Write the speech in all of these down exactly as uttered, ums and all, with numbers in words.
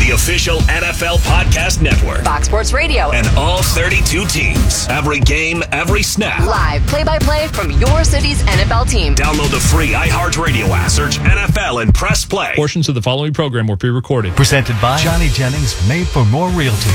the official N F L Podcast Network. Fox Sports Radio. And all thirty-two teams. Every game, every snap. Live play-by-play from your city's N F L team. Download the free iHeartRadio app. Search N F L and press play. Portions of the following program were pre-recorded. Presented by Johnny Jennings, made for more realty.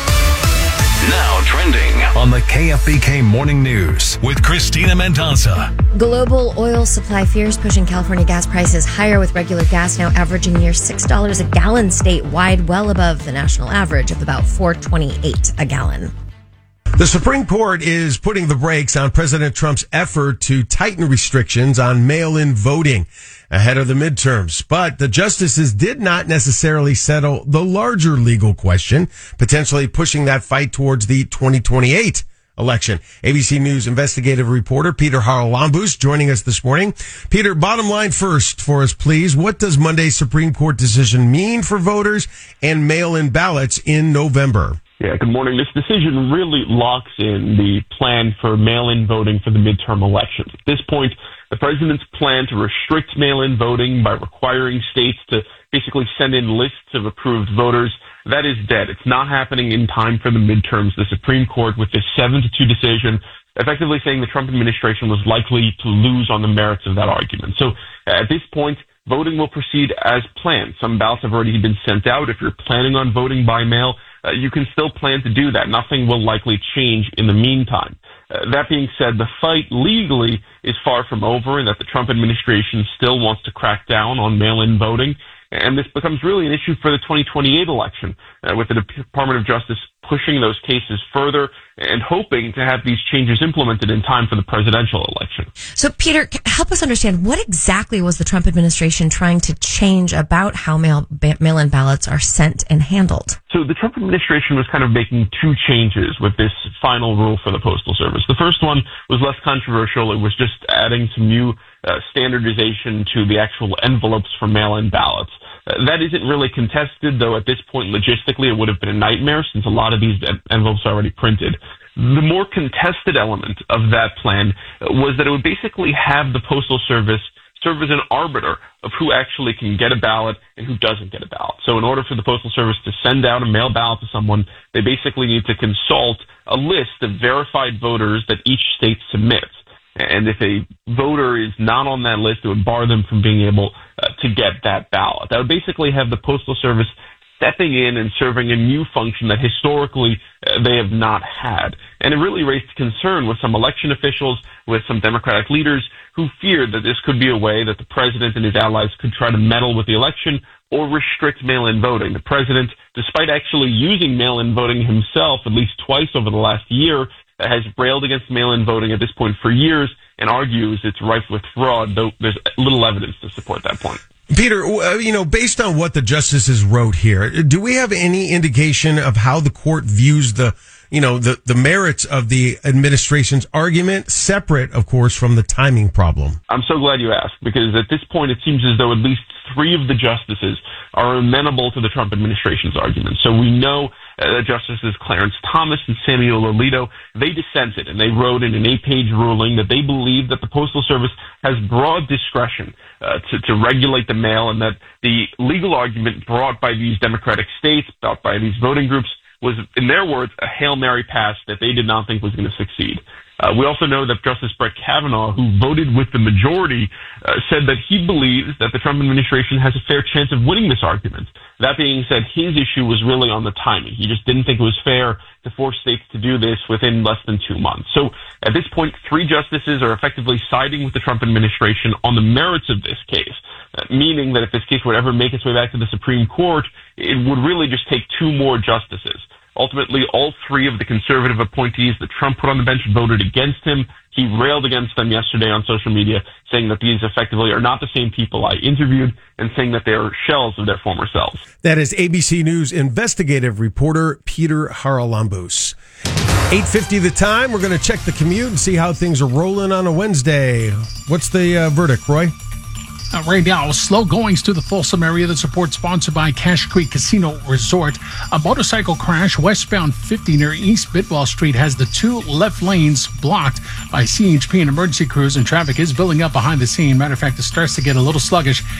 Now trending on the K F B K Morning News with Christina Mendoza. Global oil supply fears pushing California gas prices higher, with regular gas now averaging near six dollars a gallon statewide, well above the national average of about four dollars and twenty-eight cents a gallon. The Supreme Court is putting the brakes on President Trump's effort to tighten restrictions on mail-in voting ahead of the midterms. But the justices did not necessarily settle the larger legal question, potentially pushing that fight towards the twenty twenty-eight election. A B C News investigative reporter Peter Haralambous joining us this morning. Peter, bottom line first for us, please. What does Monday's Supreme Court decision mean for voters and mail-in ballots in November? Yeah, good morning. This decision really locks in the plan for mail-in voting for the midterm elections. At this point, the president's plan to restrict mail-in voting by requiring states to basically send in lists of approved voters, that is dead. It's not happening in time for the midterms. The Supreme Court, with this seven to two decision, effectively saying the Trump administration was likely to lose on the merits of that argument. So at this point, voting will proceed as planned. Some ballots have already been sent out. If you're planning on voting by mail, Uh, you can still plan to do that. Nothing will likely change in the meantime. Uh, that being said, the fight legally is far from over, and that the Trump administration still wants to crack down on mail-in voting. And this becomes really an issue for the twenty twenty-eight election, uh, with the Department of Justice pushing those cases further and hoping to have these changes implemented in time for the presidential election. So, Peter, help us understand, what exactly was the Trump administration trying to change about how mail, mail-in ballots are sent and handled? So the Trump administration was kind of making two changes with this final rule for the Postal Service. The first one was less controversial. It was just adding some new uh, standardization to the actual envelopes for mail-in ballots. Uh, that isn't really contested, though at this point, logistically, it would have been a nightmare since a lot of these envelopes are already printed. The more contested element of that plan was that it would basically have the Postal Service serve as an arbiter of who actually can get a ballot and who doesn't get a ballot. So in order for the Postal Service to send out a mail ballot to someone, they basically need to consult a list of verified voters that each state submits. And if a voter is not on that list, it would bar them from being able uh, to get that ballot. That would basically have the Postal Service stepping in and serving a new function that historically uh, they have not had. And it really raised concern with some election officials, with some Democratic leaders who feared that this could be a way that the president and his allies could try to meddle with the election or restrict mail-in voting. The president, despite actually using mail-in voting himself at least twice over the last year, has railed against mail-in voting at this point for years and argues it's rife with fraud, though there's little evidence to support that point. Peter, you know, based on what the justices wrote here, do we have any indication of how the court views the, you know, the, the merits of the administration's argument, separate, of course, from the timing problem? I'm so glad you asked, because at this point it seems as though at least three of the justices are amenable to the Trump administration's argument. So we know uh, Justices Clarence Thomas and Samuel Alito, they dissented, and they wrote in an eight-page ruling that they believe that the Postal Service has broad discretion uh, to, to regulate the mail, and that the legal argument brought by these Democratic states, brought by these voting groups, was, in their words, a Hail Mary pass that they did not think was going to succeed. Uh, we also know that Justice Brett Kavanaugh, who voted with the majority, uh, said that he believes that the Trump administration has a fair chance of winning this argument. That being said, his issue was really on the timing. He just didn't think it was fair to force states to do this within less than two months. So at this point, three justices are effectively siding with the Trump administration on the merits of this case, uh, meaning that if this case would ever make its way back to the Supreme Court, it would really just take two more justices. Ultimately, all three of the conservative appointees that Trump put on the bench voted against him. He railed against them yesterday on social media, saying that these effectively are not the same people I interviewed and saying that they are shells of their former selves. That is A B C News investigative reporter Peter Haralambous. eight fifty the time. We're going to check the commute and see how things are rolling on a Wednesday. What's the uh, verdict, Roy? Uh, right now, slow goings to the Folsom area. That's report sponsored by Cache Creek Casino Resort. A motorcycle crash westbound fifty near East Bidwell Street has the two left lanes blocked by C H P and emergency crews, and traffic is building up behind the scene. Matter of fact, it starts to get a little sluggish